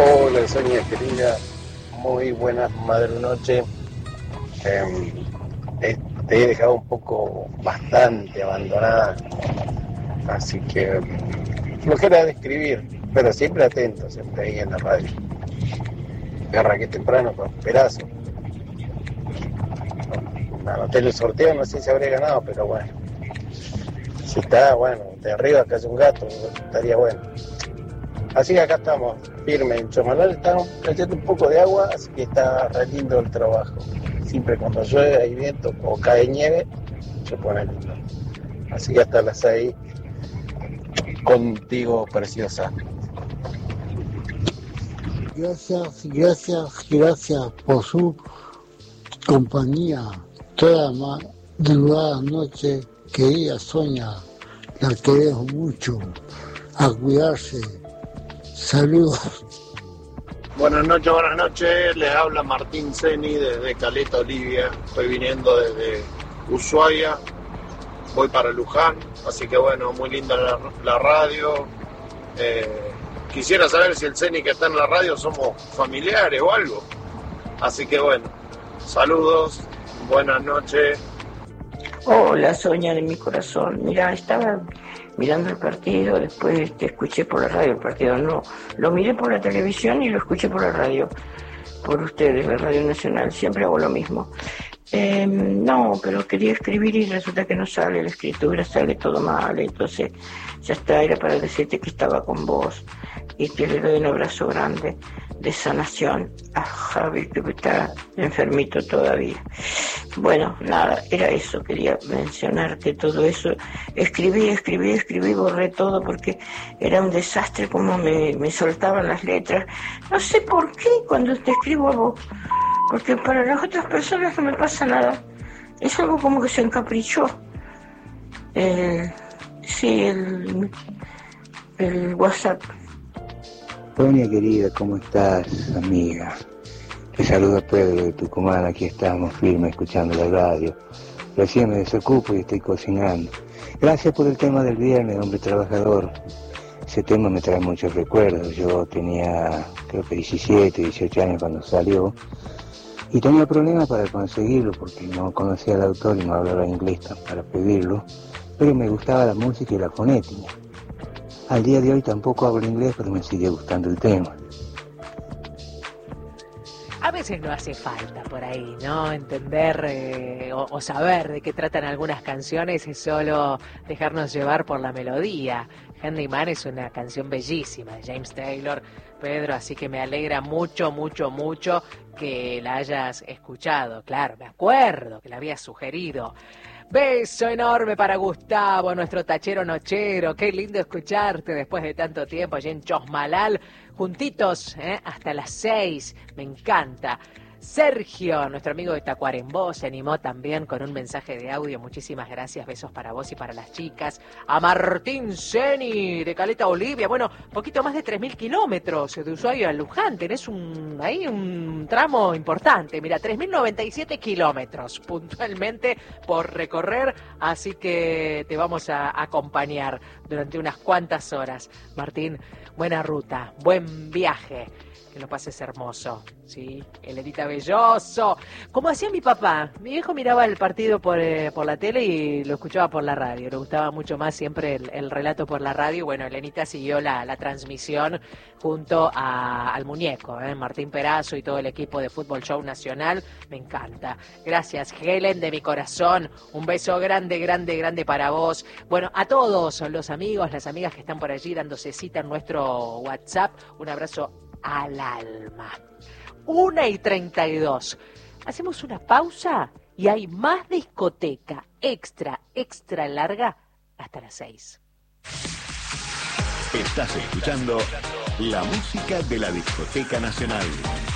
Hola, Sonia querida, muy buenas madrunoche. Te he dejado un poco bastante abandonada, así que flojera de escribir, pero siempre atento, siempre ahí en la radio. Me arranqué temprano con Perazo. Me anoté en el sorteo, no sé si habré ganado, pero bueno. Si está, bueno, de arriba cayó un gato, estaría bueno. Así que acá estamos, firme. En Chomalal está cayendo un poco de agua, así que está re lindo el trabajo. Siempre cuando llueve, hay viento o cae nieve, se pone lindo. Así que hasta las 6 contigo, preciosa. Gracias por su compañía. Toda madrugada noche, querida Sonia, la queremos mucho. A cuidarse. Saludos. Buenas noches, les habla Martín Zeni desde Caleta Olivia. Estoy viniendo desde Ushuaia, voy para Luján, así que bueno, muy linda la radio. Quisiera saber si el Zeni que está en la radio somos familiares o algo. Así que bueno, saludos, buenas noches. Hola, Sonia de mi corazón. Mira, estaba mirando el partido, después te escuché por la radio el partido. No, lo miré por la televisión y lo escuché por la radio. Por ustedes, la Radio Nacional. Siempre hago lo mismo. No, pero quería escribir y resulta que no sale la escritura, sale todo mal. Entonces, ya está, era para decirte que estaba con vos y que le doy un abrazo grande de sanación a Javi, que está enfermito todavía. Bueno, nada, era eso, quería mencionarte todo eso. Escribí, borré todo porque era un desastre como me soltaban las letras. No sé por qué cuando te escribo a vos, porque para las otras personas no me pasa nada. Es algo como que se encaprichó. Sí, el WhatsApp. Sonia querida, ¿cómo estás, amiga? Te saluda Pedro de Tucumán, aquí estamos firmes escuchando la radio. Recién me desocupo y estoy cocinando. Gracias por el tema del viernes, hombre trabajador. Ese tema me trae muchos recuerdos. Yo tenía, creo que 17, 18 años cuando salió. Y tenía problemas para conseguirlo porque no conocía al autor y no hablaba inglés para pedirlo. Pero me gustaba la música y la fonética. Al día de hoy tampoco hablo inglés, pero me sigue gustando el tema. A veces no hace falta por ahí, ¿no? Entender o saber de qué tratan algunas canciones, es solo dejarnos llevar por la melodía. Handyman es una canción bellísima de James Taylor, Pedro, así que me alegra mucho que la hayas escuchado. Claro, me acuerdo que la habías sugerido. Beso enorme para Gustavo, nuestro tachero nochero. Qué lindo escucharte después de tanto tiempo allí en Chosmalal, juntitos, hasta las 6. Me encanta. Sergio, nuestro amigo de Tacuarembó, se animó también con un mensaje de audio. Muchísimas gracias, besos para vos y para las chicas. A Martín Zeni, de Caleta Olivia. Bueno, poquito más de 3.000 kilómetros de Ushuaia a Luján. Tenés ahí un tramo importante. Mira, 3.097 kilómetros puntualmente por recorrer. Así que te vamos a acompañar durante unas cuantas horas. Martín, buena ruta, buen viaje. Que lo pases hermoso, ¿sí? Elenita Belloso. Como hacía mi papá. Mi viejo miraba el partido por la tele y lo escuchaba por la radio. Le gustaba mucho más siempre el relato por la radio. Bueno, Elenita siguió la transmisión junto al muñeco, Martín Perazo y todo el equipo de Fútbol Show Nacional. Me encanta. Gracias, Helen, de mi corazón. Un beso grande para vos. Bueno, a todos los amigos, las amigas que están por allí dándose cita en nuestro WhatsApp. Un abrazo al alma. 1:32. Hacemos una pausa y hay más discoteca extra larga hasta las 6. Estás escuchando la música de la Discoteca Nacional.